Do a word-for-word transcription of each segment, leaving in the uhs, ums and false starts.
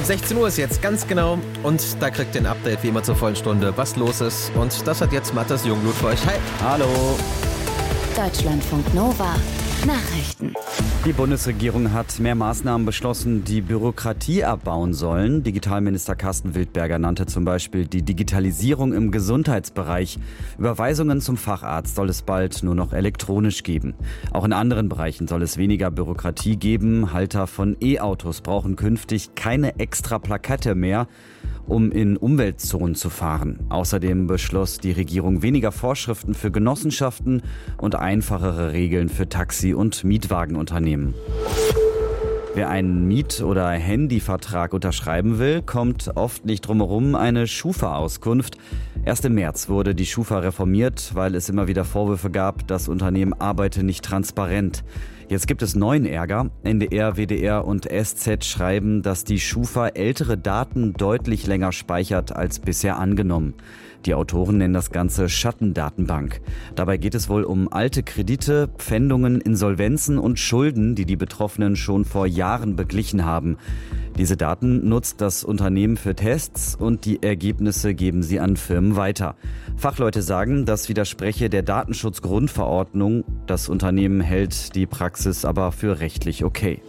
sechzehn Uhr ist jetzt ganz genau und da kriegt ihr ein Update wie immer zur vollen Stunde, was los ist. Und das hat jetzt Matthias Jungblut für euch. Hi. Hallo. Deutschlandfunk Nova. Nachrichten. Die Bundesregierung hat mehr Maßnahmen beschlossen, die Bürokratie abbauen sollen. Digitalminister Carsten Wildberger nannte zum Beispiel die Digitalisierung im Gesundheitsbereich. Überweisungen zum Facharzt soll es bald nur noch elektronisch geben. Auch in anderen Bereichen soll es weniger Bürokratie geben. Halter von E-Autos brauchen künftig keine extra Plakette mehr, um in Umweltzonen zu fahren. Außerdem beschloss die Regierung weniger Vorschriften für Genossenschaften und einfachere Regeln für Taxi- und Mietwagenunternehmen. Wer einen Miet- oder Handyvertrag unterschreiben will, kommt oft nicht drum herum, eine Schufa-Auskunft. Erst im März wurde die Schufa reformiert, weil es immer wieder Vorwürfe gab, das Unternehmen arbeite nicht transparent. Jetzt gibt es neuen Ärger. N D R, W D R und S Z schreiben, dass die Schufa ältere Daten deutlich länger speichert als bisher angenommen. Die Autoren nennen das Ganze Schattendatenbank. Dabei geht es wohl um alte Kredite, Pfändungen, Insolvenzen und Schulden, die die Betroffenen schon vor Jahren beglichen haben. Diese Daten nutzt das Unternehmen für Tests und die Ergebnisse geben sie an Firmen weiter. Fachleute sagen, das widerspreche der Datenschutzgrundverordnung. Das Unternehmen hält die Praxis aber für rechtlich okay.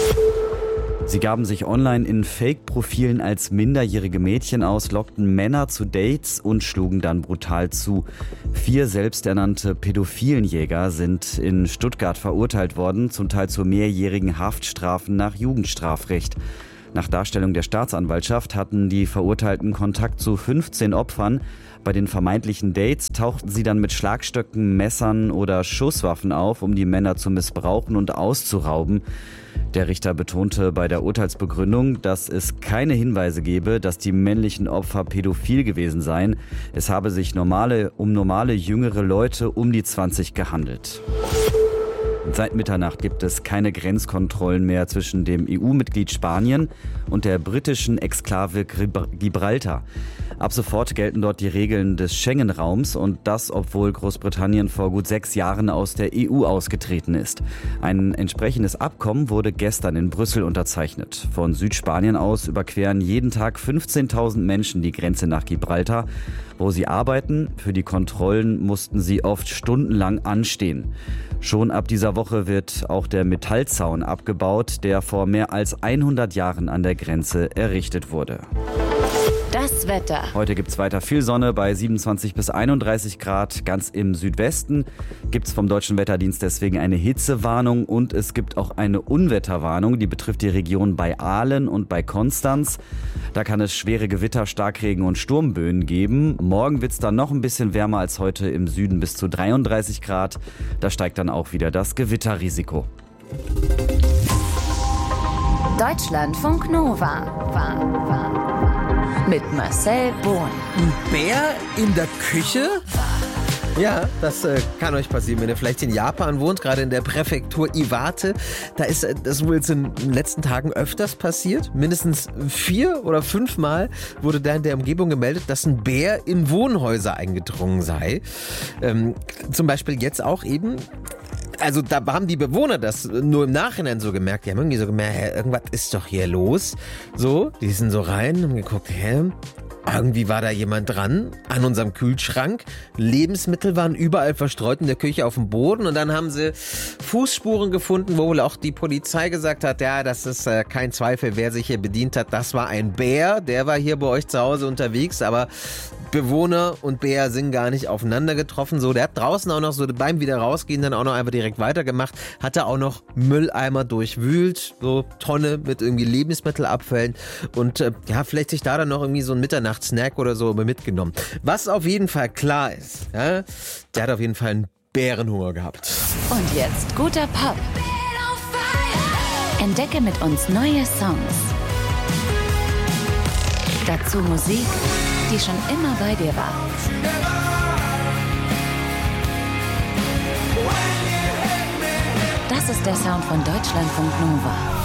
Sie gaben sich online in Fake-Profilen als minderjährige Mädchen aus, lockten Männer zu Dates und schlugen dann brutal zu. Vier selbsternannte Pädophilenjäger sind in Stuttgart verurteilt worden, zum Teil zu mehrjährigen Haftstrafen nach Jugendstrafrecht. Nach Darstellung der Staatsanwaltschaft hatten die Verurteilten Kontakt zu fünfzehn Opfern. Bei den vermeintlichen Dates tauchten sie dann mit Schlagstöcken, Messern oder Schusswaffen auf, um die Männer zu missbrauchen und auszurauben. Der Richter betonte bei der Urteilsbegründung, dass es keine Hinweise gebe, dass die männlichen Opfer pädophil gewesen seien. Es habe sich normale, um normale jüngere Leute um die zwanzig gehandelt. Seit Mitternacht gibt es keine Grenzkontrollen mehr zwischen dem E U-Mitglied Spanien und der britischen Exklave Gibraltar. Ab sofort gelten dort die Regeln des Schengen-Raums und das, obwohl Großbritannien vor gut sechs Jahren aus der E U ausgetreten ist. Ein entsprechendes Abkommen wurde gestern in Brüssel unterzeichnet. Von Südspanien aus überqueren jeden Tag fünfzehntausend Menschen die Grenze nach Gibraltar, wo sie arbeiten. Für die Kontrollen mussten sie oft stundenlang anstehen. Schon ab dieser Woche wird auch der Metallzaun abgebaut, der vor mehr als hundert Jahren an der Grenze errichtet wurde. Das Wetter. Heute gibt es weiter viel Sonne bei siebenundzwanzig bis einunddreißig Grad. Ganz im Südwesten gibt es vom Deutschen Wetterdienst deswegen eine Hitzewarnung und es gibt auch eine Unwetterwarnung. Die betrifft die Region bei Aalen und bei Konstanz. Da kann es schwere Gewitter, Starkregen und Sturmböen geben. Morgen wird es dann noch ein bisschen wärmer als heute, im Süden bis zu dreiunddreißig Grad. Da steigt dann auch wieder das Gewitterrisiko. Deutschlandfunk Nova. War, war. Mit Marcel Bohn. Ein Bär in der Küche? Ja, das äh, kann euch passieren, wenn ihr vielleicht in Japan wohnt, gerade in der Präfektur Iwate. Da ist äh, das wohl jetzt in den letzten Tagen öfters passiert. Mindestens vier oder fünfmal wurde da in der Umgebung gemeldet, dass ein Bär in Wohnhäuser eingedrungen sei. Ähm, zum Beispiel jetzt auch eben. Also da haben die Bewohner das nur im Nachhinein so gemerkt. Die haben irgendwie so gemerkt, hä, irgendwas ist doch hier los. So, die sind so rein, haben geguckt, hä, irgendwie war da jemand dran an unserem Kühlschrank. Lebensmittel waren überall verstreut in der Küche auf dem Boden. Und dann haben sie Fußspuren gefunden, wo wohl auch die Polizei gesagt hat, ja, das ist äh, kein Zweifel, wer sich hier bedient hat. Das war ein Bär, der war hier bei euch zu Hause unterwegs. Aber Bewohner und Bär sind gar nicht aufeinander getroffen. So, der hat draußen auch noch so beim wieder rausgehen dann auch noch einfach direkt weitergemacht. Hatte auch noch Mülleimer durchwühlt, so Tonne mit irgendwie Lebensmittelabfällen und äh, ja, vielleicht sich da dann noch irgendwie so ein Mitternachtssnack oder so mitgenommen. Was auf jeden Fall klar ist, ja, der hat auf jeden Fall einen Bärenhunger gehabt. Und jetzt guter Pop. Entdecke mit uns neue Songs. Dazu Musik, die schon immer bei dir war. Das ist der Sound von Deutschlandfunk Nova.